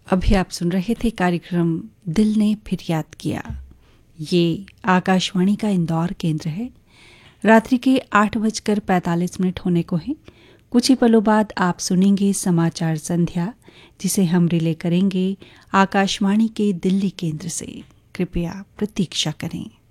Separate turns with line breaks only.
अभी आप सुन रहे थे कार्यक्रम दिल ने फिर याद किया। ये आकाशवाणी का इंदौर केंद्र है। रात्रि के 8:45 होने को हैं। कुछ ही पलों बाद आप सुनेंगे समाचार संध्या, जिसे हम रिले करेंगे आकाशवाणी के दिल्ली केंद्र से। कृपया प्रतीक्षा करें।